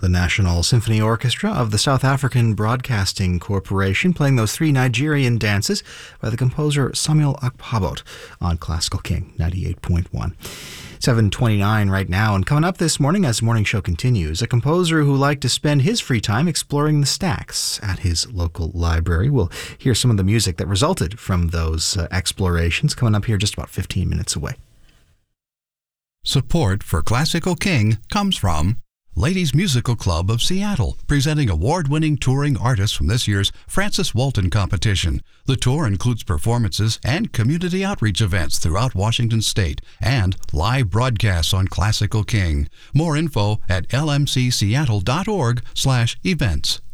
The National Symphony Orchestra of the South African Broadcasting Corporation playing those three Nigerian dances by the composer Samuel Akpabot on Classical King 98.1. 7:29 right now, and coming up this morning as the morning show continues, a composer who liked to spend his free time exploring the stacks at his local library. We'll hear some of the music that resulted from those explorations coming up here just about 15 minutes away. Support for Classical King comes from Ladies Musical Club of Seattle, presenting award-winning touring artists from this year's Francis Walton competition. The tour includes performances and community outreach events throughout Washington State and live broadcasts on Classical King. More info at lmcseattle.org/events.